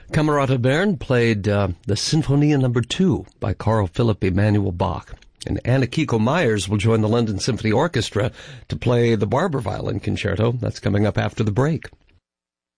Camerata Bern played the Sinfonia No. 2 by Carl Philipp Emanuel Bach. And Anna Kiko Myers will join the London Symphony Orchestra to play the Barber Violin Concerto. That's coming up after the break.